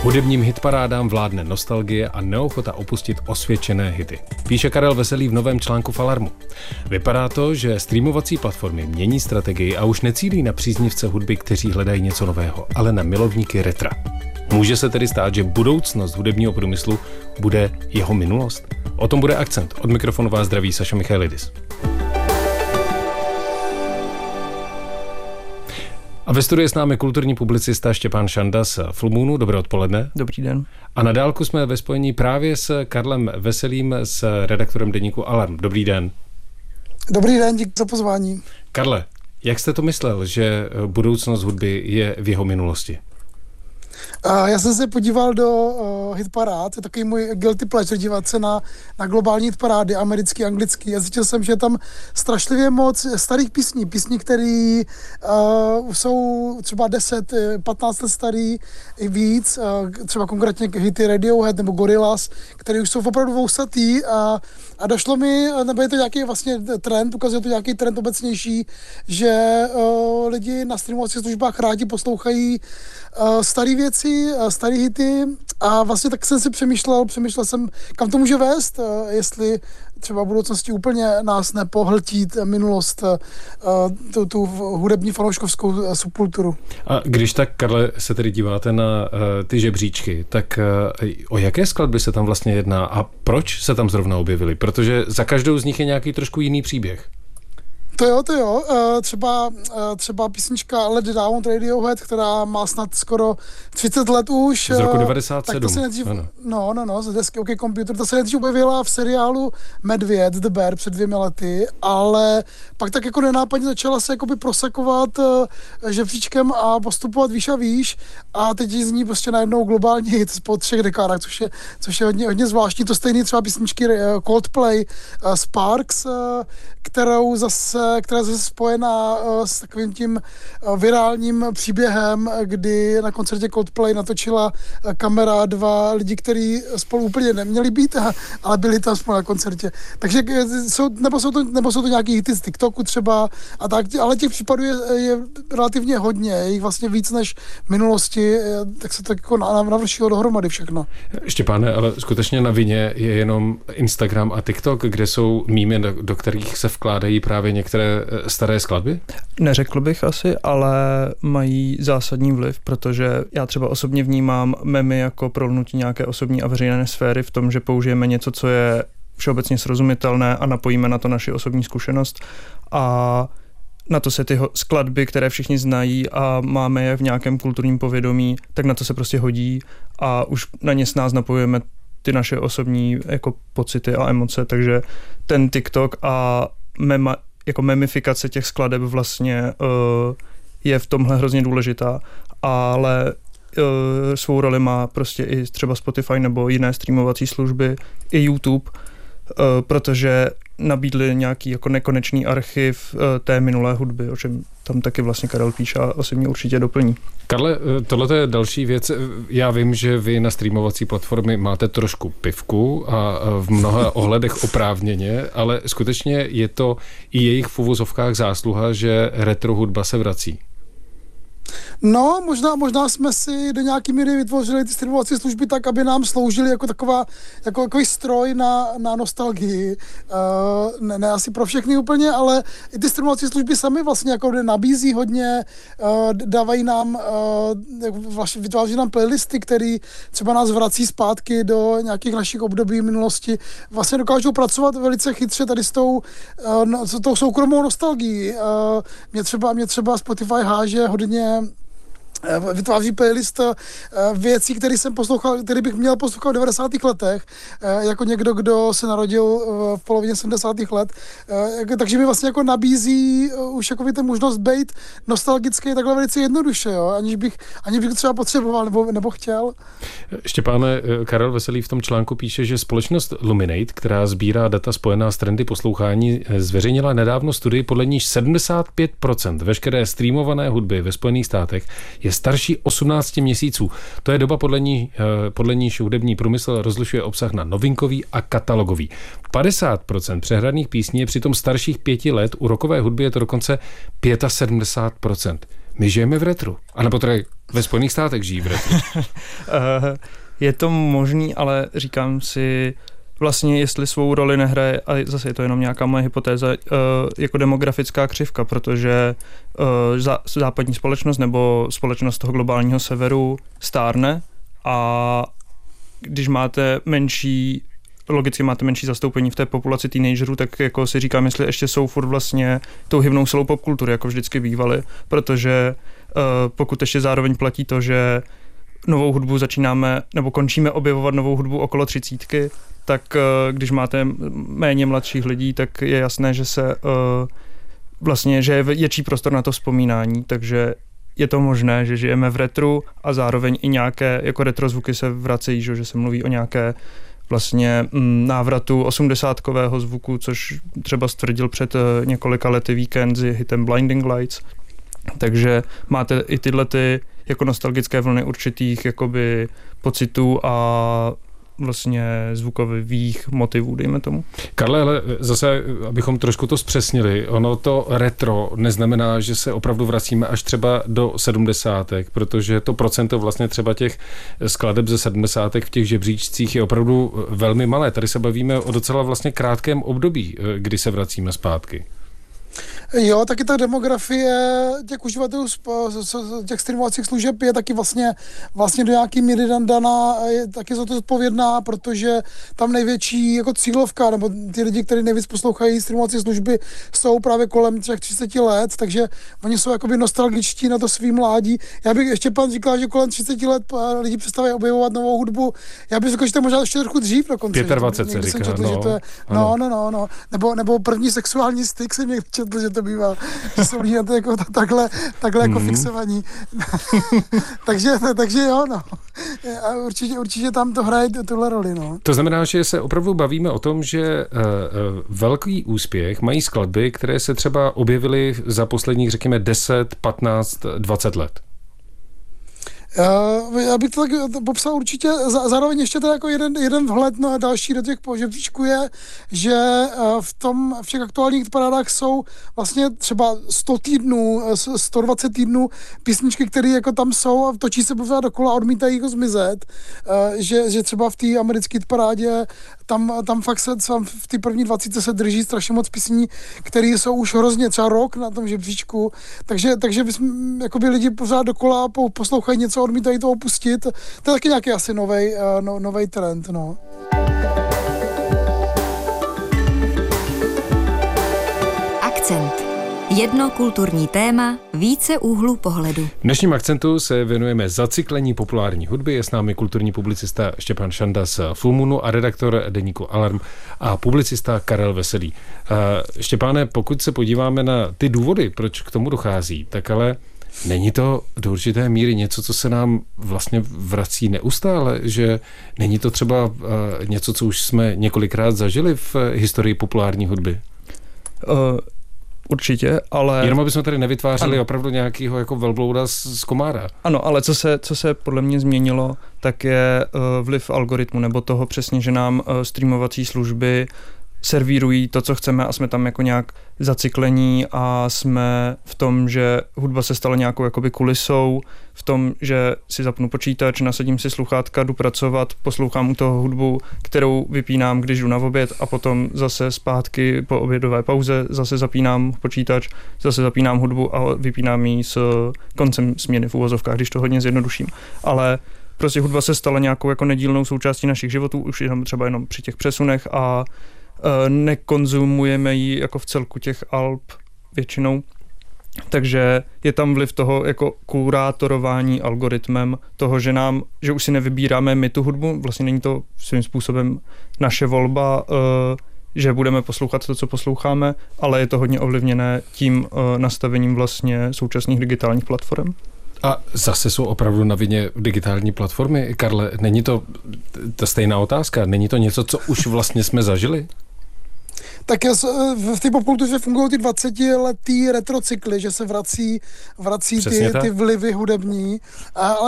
Hudebním hitparádám vládne nostalgie a neochota opustit osvědčené hity. Píše Karel Veselý v novém článku v Alarmu. Vypadá to, že streamovací platformy mění strategii a už necílí na příznivce hudby, kteří hledají něco nového, ale na milovníky retra. Může se tedy stát, že budoucnost hudebního průmyslu bude jeho minulost? O tom bude Akcent. Od mikrofonu vás zdraví Saša Michailidis. A ve studiu je s námi kulturní publicista Štěpán Šanda z Full Moonu. Dobré odpoledne. Dobrý den. A na dálku jsme ve spojení právě s Karlem Veselým, s redaktorem deníku Alarm. Dobrý den. Dobrý den, díky za pozvání. Karle, jak jste to myslel, že budoucnost hudby je v jeho minulosti? Já jsem se podíval do hitparád, je takový můj guilty pleasure dívat se na globální hitparády, americký, anglický. A zjistil jsem, že je tam strašlivě moc starých písní, které jsou třeba 10, 15 let starý i víc, třeba konkrétně hity Radiohead nebo Gorillaz, které už jsou opravdu vousatý a došlo mi, nebo je to nějaký vlastně trend, ukazuje to nějaký trend obecnější, že lidi na streamovacích službách rádi poslouchají staré věci, staré hity a vlastně tak jsem si přemýšlel jsem, kam to může vést, jestli třeba v budoucnosti úplně nás nepohltí minulost, tu hudební fanouškovskou subkulturu. A když tak, Karle, se tedy díváte na ty žebříčky, tak o jaké skladby se tam vlastně jedná a proč se tam zrovna objevily? Protože za každou z nich je nějaký trošku jiný příběh. To jo. Třeba písnička Let It Down od Radiohead, která má snad skoro 30 let už. Z roku 97. Tak to se nejdřív, z desky OK Computer. To se nejdřív objevila v seriálu Medvěd, The Bear, před 2 lety, ale pak tak jako nenápadně začala se jakoby prosakovat žebříčkem a postupovat výš a výš a teď z ní prostě najednou globální hit po 3 dekádách, což je hodně zvláštní. To stejný třeba písničky Coldplay, Sparks, která je zase spojená s takovým tím virálním příběhem, kdy na koncertě Coldplay natočila kamera 2 lidi, kteří spolu úplně neměli být, ale byli tam spolu na koncertě. Takže jsou to nějaký hity z TikToku třeba a tak, ale těch případů je relativně hodně, je jich vlastně víc než v minulosti, tak se to jako navršilo dohromady všechno. Štěpáne, ale skutečně na vině je jenom Instagram a TikTok, kde jsou mýmy, do kterých se vkládají právě některé staré skladby? Neřekl bych asi, ale mají zásadní vliv, protože já třeba osobně vnímám memy jako prolnutí nějaké osobní a veřejné sféry v tom, že použijeme něco, co je všeobecně srozumitelné a napojíme na to naši osobní zkušenost a na to se ty skladby, které všichni znají a máme je v nějakém kulturním povědomí, tak na to se prostě hodí a už na ně s nás napojujeme ty naše osobní jako pocity a emoce, takže ten TikTok a memifikace těch skladeb vlastně je v tomhle hrozně důležitá, ale svou roli má prostě i třeba Spotify nebo jiné streamovací služby, i YouTube, protože nabídli nějaký jako nekonečný archiv té minulé hudby, o čem tam taky vlastně Karel píše a asi mě určitě doplní. Karle, tohle je další věc. Já vím, že vy na streamovací platformy máte trošku pivku a v mnoha ohledech oprávněně, ale skutečně je to i jejich v uvozovkách zásluha, že retro hudba se vrací. No, možná jsme si do nějaký míry vytvořili ty streamovací služby tak, aby nám sloužily jako takový stroj na nostalgii. Ne asi pro všechny úplně, ale i ty streamovací služby sami vlastně jako nabízí hodně, dávají nám, vytváří nám playlisty, které třeba nás vrací zpátky do nějakých našich období minulosti. Vlastně dokážou pracovat velice chytře tady s tou soukromou nostalgií. Mě třeba Spotify háže hodně, vytváří playlist věcí, které bych měl poslouchat v 90. letech, jako někdo, kdo se narodil v polovině 70. let. Takže mi vlastně jako nabízí už jako ten možnost být nostalgický takhle velice jednoduše, jo? Aniž bych třeba potřeboval nebo chtěl. Štěpáne, Karel Veselý v tom článku píše, že společnost Luminate, která sbírá data spojená s trendy poslouchání, zveřejnila nedávno studii, podle níž 75% veškeré streamované hudby ve Spojených státech je starší 18 měsíců. To je doba, podle níž hudební průmysl rozlišuje obsah na novinkový a katalogový. 50% přehraných písní je přitom starších 5 let, u rockové hudby je to dokonce 75%. my žijeme v retru. A nebo tedy ve Spojených státech žijí v retru. Je to možný, ale říkám si, vlastně jestli svou roli nehraje, a zase je to jenom nějaká moje hypotéza, jako demografická křivka, protože západní společnost nebo společnost toho globálního severu stárne a když logicky máte menší zastoupení v té populaci teenagerů, tak jako si říkám, jestli ještě jsou furt vlastně tou hybnou silou popkultury, jako vždycky bývaly, protože pokud ještě zároveň platí to, že novou hudbu končíme objevovat novou hudbu okolo 30, tak když máte méně mladších lidí, tak je jasné, že se vlastně, že je větší prostor na to vzpomínání, takže je to možné, že žijeme v retru a zároveň i nějaké jako retro zvuky se vracejí, že se mluví o nějaké vlastně návratu 80kového zvuku, což třeba stvrdil před několika lety Weekend s hitem Blinding Lights. Takže máte i tyhle jako nostalgické vlny určitých jakoby pocitů a vlastně zvukových motivů, dejme tomu. Karle, ale zase, abychom trošku to zpřesnili, ono to retro neznamená, že se opravdu vracíme až třeba do 70, protože to procento vlastně třeba těch skladeb ze 70 v těch žebříčcích je opravdu velmi malé. Tady se bavíme o docela vlastně krátkém období, kdy se vracíme zpátky. Jo, taky ta demografie těch uživatelů těch streamovacích služeb je taky vlastně do nějaký míry daná, je taky za to zodpovědná, protože tam největší jako cílovka, nebo ty lidi, kteří nejvíc poslouchají streamovací služby, jsou právě kolem těch 30 let, takže oni jsou jakoby nostalgičtí na to svý mládí. Já bych ještě říkal, že kolem 30 let lidi přestávají objevovat novou hudbu. Já bych řekl, že to je možná ještě trochu dřív dokonce. 25 se říká, četl, že to je, nebo první sexuální styk jsem někdy četl, že to bývá, že jsou lidi na to jako takhle jako fixovaní. takže jo, no. A určitě tam to hraje tuhle roli, no. To znamená, že se opravdu bavíme o tom, že velký úspěch mají skladby, které se třeba objevily za posledních, řekněme, 10, 15, 20 let. Já bych to tak popsal určitě, zároveň ještě to jako jeden vhled, no a další do těch žebříčků je, že v těch aktuálních parádách jsou vlastně třeba 100 týdnů, 120 týdnů písničky, které jako tam jsou a točí se pořád dokola a odmítají jako zmizet, že třeba v té americké parádě tam fakt se v té první 20 se drží strašně moc písní, které jsou už hrozně třeba rok na tom žebříčku, takže jakoby lidi pořád dokola poslouchají něco, odmítají to opustit. To je taky nějaký asi novej trend, no. Akcent. Jedno kulturní téma, více úhlů pohledu. V dnešním Akcentu se věnujeme zacyklení populární hudby. Je s námi kulturní publicista Štěpán Šanda z Full Moonu a redaktor deníku Alarm a publicista Karel Veselý. Štěpáne, pokud se podíváme na ty důvody, proč k tomu dochází, tak ale není to do určité míry něco, co se nám vlastně vrací neustále, že není to třeba něco, co už jsme několikrát zažili v historii populární hudby? Určitě, ale... Jenom abychom tady nevytvářeli opravdu nějakého jako velblouda z komára. Ano, ale co se podle mě změnilo, tak je vliv algoritmu, nebo toho přesně, že nám streamovací služby servírují to, co chceme a jsme tam jako nějak zacyklení a jsme v tom, že hudba se stala nějakou jakoby kulisou, v tom, že si zapnu počítač, nasadím si sluchátka, jdu pracovat, poslouchám u toho hudbu, kterou vypínám, když jdu na oběd a potom zase zpátky po obědové pauze zase zapínám počítač, zase zapínám hudbu a vypínám ji s koncem směny v uvozovkách, když to hodně zjednoduším. Ale prostě hudba se stala nějakou jako nedílnou součástí našich životů, už jenom při těch přesunech a nekonzumujeme ji jako v celku těch alb většinou. Takže je tam vliv toho jako kurátorování algoritmem, toho, že už si nevybíráme my tu hudbu, vlastně není to svým způsobem naše volba, že budeme poslouchat to, co posloucháme, ale je to hodně ovlivněné tím nastavením vlastně současných digitálních platform. A zase jsou opravdu na vině digitální platformy. Karle, není to ta stejná otázka? Není to něco, co už vlastně jsme zažili? Tak v té popkultuře fungují ty 20letý retrocykly, že se vrací ty vlivy hudební, ale